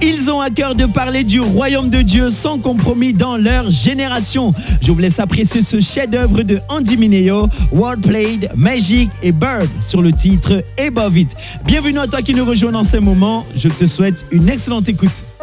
Ils ont à cœur de parler du royaume de Dieu sans compromis dans leur génération. Je vous laisse apprécier ce chef-d'œuvre de Andy Mineo, Wordplayed, Magic et Bird sur le titre Above It. Bienvenue à toi qui nous rejoins dans ces moments. Je te souhaite une excellente écoute.